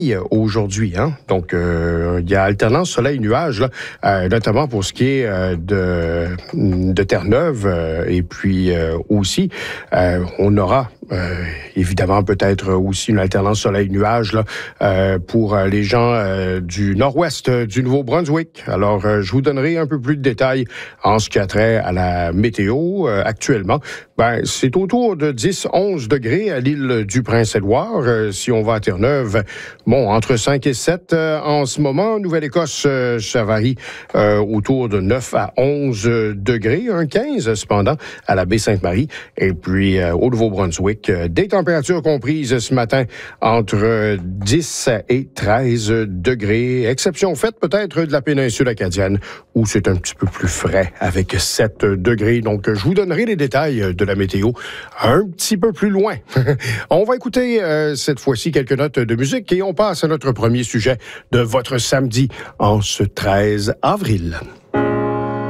Aujourd'hui, hein? Donc, il y a alternance soleil-nuage, notamment pour ce qui est de Terre-Neuve. Et puis aussi, on aura évidemment peut-être aussi une alternance soleil-nuage pour les gens du nord-ouest du Nouveau-Brunswick. Alors, je vous donnerai un peu plus de détails en ce qui a trait à la météo actuellement. C'est autour de 10-11 degrés à l'île du Prince-Édouard. Si on va à Terre-Neuve, entre 5 et 7 en ce moment. Nouvelle-Écosse, ça varie autour de 9 à 11 degrés, 15 cependant à la baie Sainte-Marie. Et puis au Nouveau-Brunswick, des températures comprises ce matin entre 10 et 13 degrés. Exception faite peut-être de la péninsule acadienne où c'est un petit peu plus frais avec 7 degrés. Donc, je vous donnerai les détails de la météo un petit peu plus loin. On va écouter cette fois-ci quelques notes de musique et on passe à notre premier sujet de votre samedi en ce 13 avril.